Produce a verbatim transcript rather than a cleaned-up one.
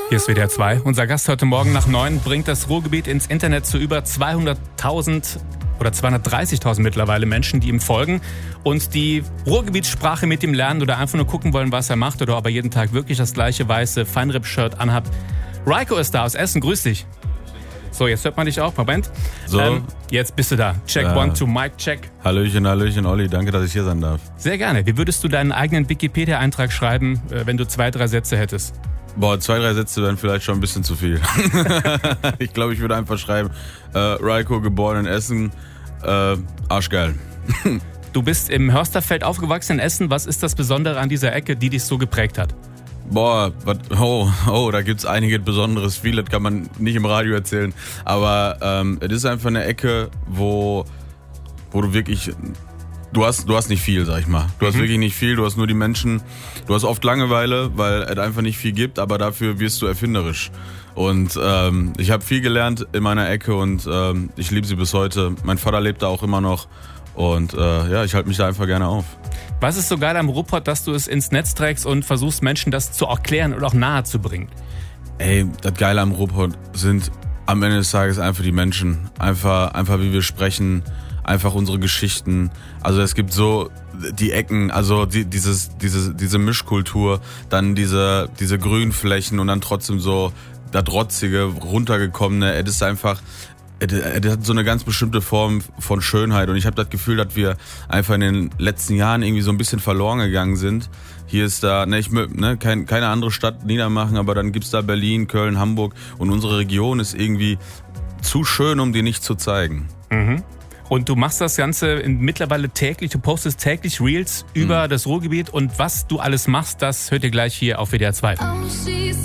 Hier ist W D R zwei. Unser Gast heute Morgen nach neun bringt das Ruhrgebiet ins Internet zu über zweihunderttausend oder zweihundertdreißigtausend mittlerweile Menschen, die ihm folgen und die Ruhrgebietssprache mit ihm lernen oder einfach nur gucken wollen, was er macht oder ob er jeden Tag wirklich das gleiche weiße Feinripp-Shirt anhat. Raiko ist da aus Essen, grüß dich. So, jetzt hört man dich auch, Moment. So. Ähm, jetzt bist du da. Check Ja. one, two, Mic check. Hallöchen, Hallöchen, Olli, danke, dass ich hier sein darf. Sehr gerne. Wie würdest du deinen eigenen Wikipedia-Eintrag schreiben, äh, wenn du zwei, drei Sätze hättest? Boah, zwei, drei Sätze wären vielleicht schon ein bisschen zu viel. Ich glaube, ich würde einfach schreiben, äh, Raiko, geboren in Essen, äh, arschgeil. Du bist im Hörsterfeld aufgewachsen in Essen. Was ist das Besondere an dieser Ecke, die dich so geprägt hat? Boah, wat, oh, oh, da gibt's einiges Besonderes. Viel, das kann man nicht im Radio erzählen. Aber ähm, es ist einfach eine Ecke, wo, wo du wirklich... Du hast, du hast nicht viel, sag ich mal. Du hast Mhm. wirklich nicht viel, du hast nur die Menschen. Du hast oft Langeweile, weil es einfach nicht viel gibt, aber dafür wirst du erfinderisch. Und ähm, ich habe viel gelernt in meiner Ecke und ähm, ich liebe sie bis heute. Mein Vater lebt da auch immer noch und äh, ja, ich halte mich da einfach gerne auf. Was ist so geil am Ruhrpott, dass du es ins Netz trägst und versuchst, Menschen das zu erklären und auch nahe zu bringen? Ey, das Geile am Ruhrpott sind am Ende des Tages einfach die Menschen. Einfach, einfach wie wir sprechen, einfach unsere Geschichten. Also es gibt so die Ecken, also die, dieses, diese, diese Mischkultur, dann diese, diese Grünflächen und dann trotzdem so das Rotzige, runtergekommene. Es ist einfach, es hat so eine ganz bestimmte Form von Schönheit und ich habe das Gefühl, dass wir einfach in den letzten Jahren irgendwie so ein bisschen verloren gegangen sind. Hier ist da, ne, ich ne, kein, keine andere Stadt niedermachen, aber dann gibt's da Berlin, Köln, Hamburg und unsere Region ist irgendwie zu schön, um die nicht zu zeigen. Mhm. Und du machst das Ganze in, mittlerweile täglich, du postest täglich Reels über mhm. das Ruhrgebiet und was du alles machst, das hört ihr gleich hier auf W D R zwei.